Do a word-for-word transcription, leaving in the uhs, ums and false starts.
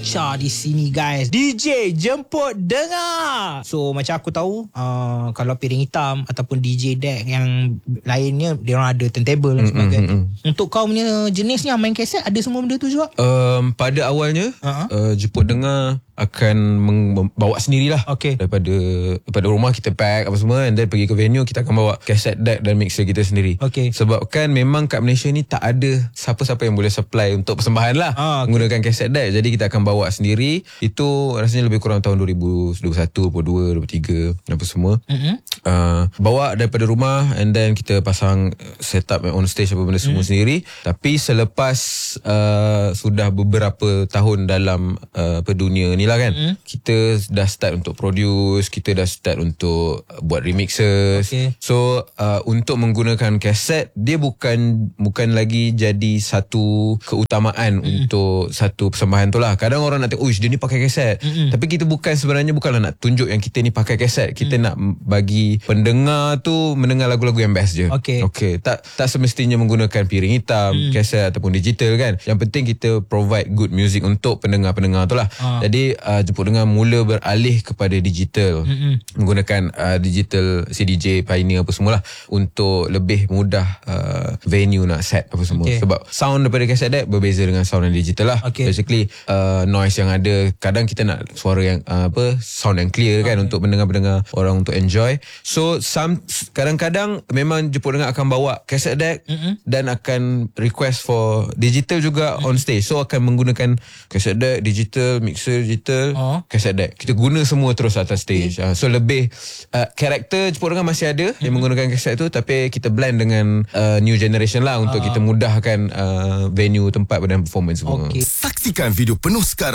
Syah di sini guys. D J jemput dengar. So macam aku tahu uh, kalau piring hitam ataupun D J deck yang lainnya, dia orang ada turntable dan sebagainya. Mm, mm, mm. Untuk kau punya jenis ni main kaset, ada semua benda tu juga? Um, pada awalnya uh-huh. uh, jemput dengar akan membawa sendirilah. Okay. Daripada daripada rumah kita pack apa semua, and then pergi ke venue kita akan bawa cassette deck dan mixer kita sendiri. Okay. Sebab kan memang kat Malaysia ni tak ada siapa-siapa yang boleh supply untuk persembahan lah ah, okay. menggunakan cassette deck. Jadi kita akan bawa sendiri. Itu rasanya lebih kurang tahun dua ribu dua puluh satu, dua puluh dua, dua puluh tiga apa semua. Mm-hmm. Uh, bawa daripada rumah and then kita pasang set up on stage apa benda mm. semua sendiri. Tapi selepas uh, sudah beberapa tahun dalam uh, dunia ni lah kan, mm. kita dah start untuk produce, kita dah start untuk buat remixes. Okay. So uh, untuk menggunakan kaset, dia bukan bukan lagi jadi satu keutamaan mm. untuk satu persembahan tu lah. Kadang orang nak tengok, uish dia ni pakai kaset. Mm-mm. Tapi kita bukan sebenarnya bukanlah nak tunjuk yang kita ni pakai kaset. Kita mm. nak bagi pendengar tu mendengar lagu-lagu yang best je. Okay. Okay. Tak tak semestinya menggunakan piring hitam, mm. kaset ataupun digital kan. Yang penting kita provide good music untuk pendengar-pendengar tu lah. Ah. Jadi uh, jemput dengar mula beralih kepada digital. Mm-mm. Menggunakan uh, digital C D J, Pioneer apa semualah untuk lebih mudah uh, venue nak set apa semua. Okay. Sebab sound daripada kaset deck berbeza dengan sound yang digital lah. Okay. Basically uh, noise yang ada, kadang kita nak suara yang uh, apa sound yang clear kan, okay. untuk pendengar-pendengar orang untuk enjoy. So some, kadang-kadang memang jemput dengar akan bawa kaset deck mm-hmm. dan akan request for digital juga mm-hmm. on stage. So akan menggunakan kaset deck, digital, mixer digital, oh. kaset deck. Kita guna semua terus atas stage. Okay. Uh, so lebih uh, karakter jemput dengar masih ada mm-hmm. yang menggunakan kaset tu, tapi kita blend dengan uh, new generation lah untuk uh. kita mudahkan uh, venue, tempat dan performance semua. Okay. Saksikan video penuh sekarang